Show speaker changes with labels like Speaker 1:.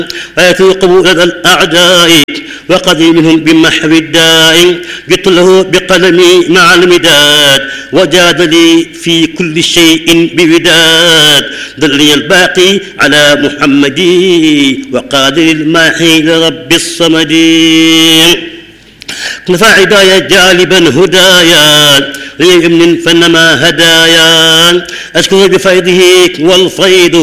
Speaker 1: ويتوقب لدى الأعداء وقضي منهم بمحو الداء. جئت له بقلمي مع المداد وجاد لي في كل شيء بوداد. دلني الباقي على محمد وقادر الماحي لرب الصمد. نفع عدايا جالبا هدايا ليمن فنما هدايا. أشكر بفيضه والفيض